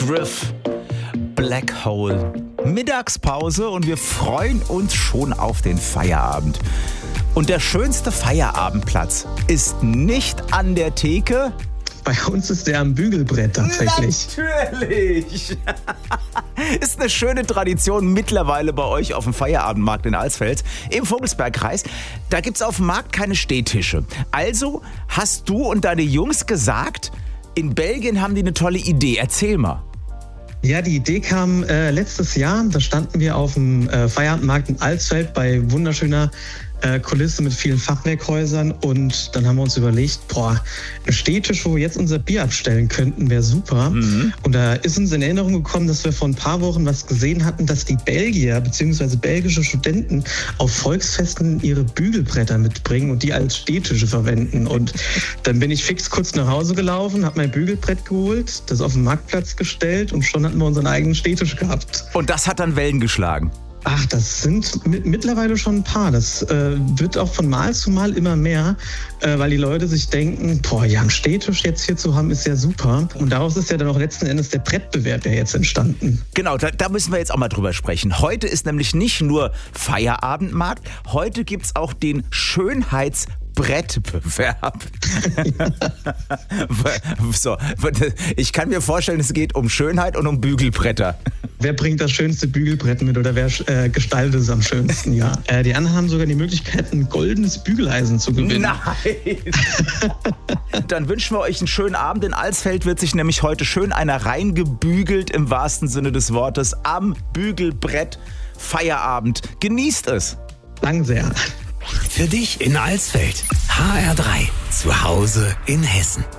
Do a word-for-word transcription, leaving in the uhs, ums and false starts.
Griff, Black Hole. Mittagspause und wir freuen uns schon auf den Feierabend. Und der schönste Feierabendplatz ist nicht an der Theke. Bei uns ist der am Bügelbrett tatsächlich. Natürlich. Ist eine schöne Tradition mittlerweile bei euch auf dem Feierabendmarkt in Alsfeld im Vogelsbergkreis. Da gibt's auf dem Markt keine Stehtische. Also hast du und deine Jungs gesagt, in Belgien haben die eine tolle Idee. Erzähl mal. Ja, die Idee kam äh, letztes Jahr. Da standen wir auf dem äh, Feierabendmarkt in Alsfeld bei wunderschöner äh, Kulisse mit vielen Fachwerkhäusern. Und dann haben wir uns überlegt, boah, ein Stehtisch, wo wir jetzt unser Bier abstellen könnten, wäre super. Mhm. Und da ist uns in Erinnerung gekommen, dass wir vor ein paar Wochen was gesehen hatten, dass die Belgier bzw. belgische Studenten auf Volksfesten ihre Bügelbretter mitbringen und die als Stehtische verwenden. Und dann bin ich fix kurz nach Hause gelaufen, habe mein Bügelbrett geholt, das auf den Marktplatz gestellt und schon hatten wir unseren eigenen Stehtisch gehabt. Und das hat dann Wellen geschlagen? Ach, das sind mit, mittlerweile schon ein paar. Das äh, wird auch von Mal zu Mal immer mehr, äh, weil die Leute sich denken, boah, ja, einen Stehtisch jetzt hier zu haben, ist ja super. Und daraus ist ja dann auch letzten Endes der Brettbewerb ja jetzt entstanden. Genau, da, da müssen wir jetzt auch mal drüber sprechen. Heute ist nämlich nicht nur Feierabendmarkt, heute gibt's auch den Schönheits- Brettbewerb. So, ich kann mir vorstellen, es geht um Schönheit und um Bügelbretter. Wer bringt das schönste Bügelbrett mit oder wer äh, gestaltet es am schönsten? Ja. Äh, die anderen haben sogar die Möglichkeit, ein goldenes Bügeleisen zu gewinnen. Nein! Dann wünschen wir euch einen schönen Abend. In Alsfeld wird sich nämlich heute schön einer reingebügelt, im wahrsten Sinne des Wortes, am Bügelbrett. Feierabend. Genießt es. Lang sehr. Für dich in Alsfeld. H R drei. Zu Hause in Hessen.